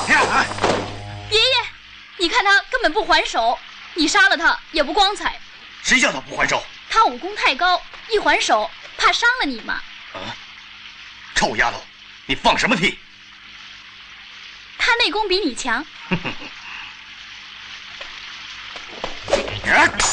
爷爷，你看他根本不还手，你杀了他也不光彩。 谁叫他不还手？ 他武功太高，一还手怕伤了你嘛。 啊！臭丫头，你放什么屁？ 他内功比你强。